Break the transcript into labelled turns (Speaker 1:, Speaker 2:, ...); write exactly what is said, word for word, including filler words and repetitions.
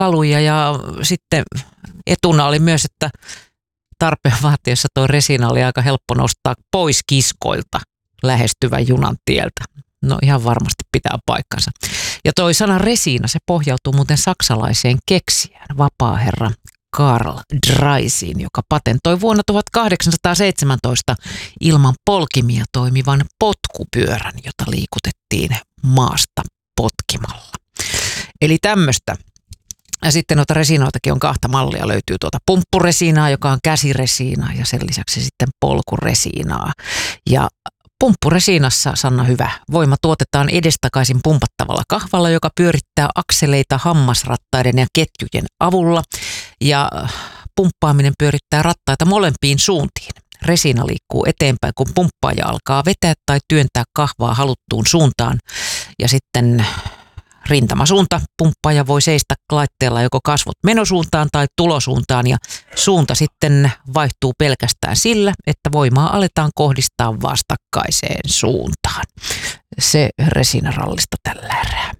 Speaker 1: valuja ja sitten etuna oli myös, että tarpeen vaatiessa tuo resina oli aika helppo nostaa pois kiskoilta lähestyvän junan tieltä. No ihan varmasti pitää paikkansa. Ja toi sana resina, se pohjautuu muuten saksalaiseen keksijään, vapaaherra Karl Dreisiin, joka patentoi vuonna tuhatkahdeksansataaseitsemäntoista ilman polkimia toimivan potkupyörän, jota liikutettiin maasta potkimalla. Eli tämmöistä. Ja sitten noita resinoitakin on kahta mallia. Löytyy tuota pumppuresiinaa, joka on käsiresiinaa ja sen lisäksi sitten polkuresiinaa. Ja pumppuresiinassa, Sanna hyvä, voima tuotetaan edestakaisin pumpattavalla kahvalla, joka pyörittää akseleita hammasrattaiden ja ketjujen avulla. Ja pumppaaminen pyörittää rattaita molempiin suuntiin. Resina liikkuu eteenpäin, kun pumppaaja alkaa vetää tai työntää kahvaa haluttuun suuntaan. Ja sitten rintamasuunta pumppaaja voi seistä laitteella joko kasvot menosuuntaan tai tulosuuntaan ja suunta sitten vaihtuu pelkästään sillä, että voimaa aletaan kohdistaa vastakkaiseen suuntaan. Se resinarallista tällä erää.